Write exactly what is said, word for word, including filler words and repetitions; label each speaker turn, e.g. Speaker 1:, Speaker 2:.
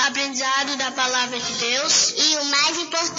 Speaker 1: aprendizado da palavra de Deus
Speaker 2: e o mais importante,